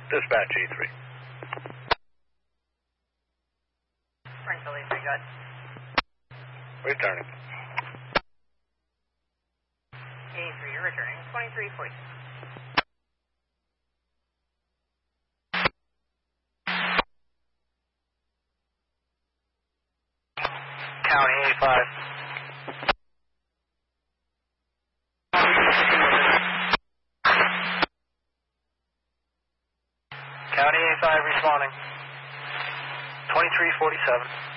Dispatch E3. Springfield E3, go ahead. Returning. E3, you're returning. 2340. County 85. County 85 responding. 2347.